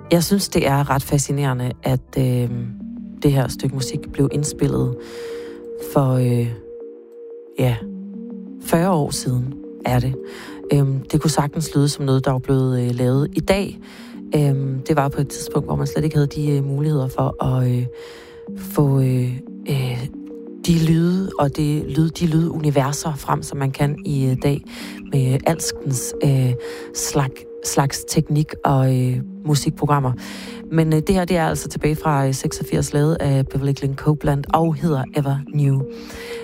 Jeg synes, det er ret fascinerende, at det her stykke musik blev indspillet for 40 år siden er det. Det kunne sagtens lyde som noget, der var blevet lavet i dag. Det var på et tidspunkt, hvor man slet ikke havde de muligheder for at få de lyde og de lyduniverser frem, som man kan i dag med alskens slags teknik og musikprogrammer. Men det her, det er altså tilbage fra 86, lavet af Beverly Glenn Copeland og hedder Ever New.